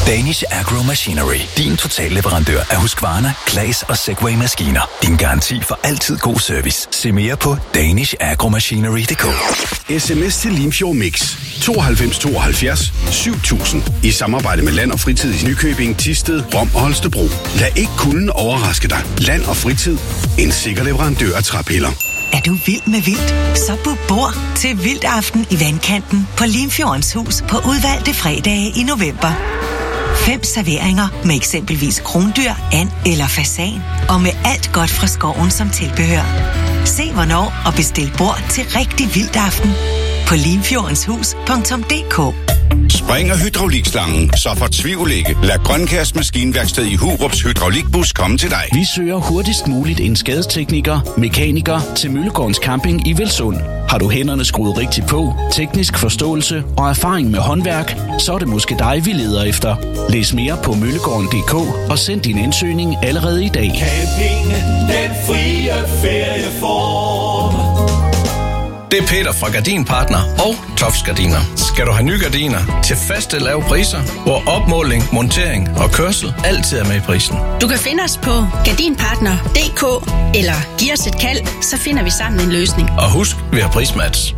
Danish Agro Machinery. Din totalleverandør af Husqvarna, Claas og Segway-maskiner. Din garanti for altid god service. Se mere på danishagromachinery.dk. SMS til Limfjord Mix 92 72 7000 i samarbejde med Land og Fritid i Nykøbing, Thisted, Rom og Holstebro. Lad ikke kulden overraske dig. Land og Fritid. En sikker leverandør af træpiller. Er du vild med vildt? Så book bord til Vildt Aften i Vandkanten på Limfjordens Hus på udvalgte fredage i november. 5 serveringer med eksempelvis krondyr, and eller fasan, og med alt godt fra skoven som tilbehør. Se hvornår og bestil bord til rigtig Vildt Aften på limfjodenshus.dk. Spring og hydraulikslangen, så fortvivl ikke. Lad Grønkærs Maskinværksted i Hurups hydraulikbus komme til dig. Vi søger hurtigst muligt en skadestekniker, mekaniker til Møllegårdens Camping i Velsund. Har du hænderne skruet rigtigt på, teknisk forståelse og erfaring med håndværk, så er det måske dig, vi leder efter. Læs mere på møllegården.dk og send din ansøgning allerede i dag. Camping, den frie ferieform. Det er Peter fra Gardinpartner og Tofs Gardiner. Skal du have nye gardiner til faste lave priser, hvor opmåling, montering og kørsel altid er med i prisen. Du kan finde os på gardinpartner.dk eller giv os et kald, så finder vi sammen en løsning. Og husk, vi har prismatch.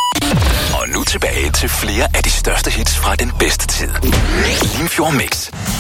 Og nu tilbage til flere af de største hits fra den bedste tid. Limfjord Mix.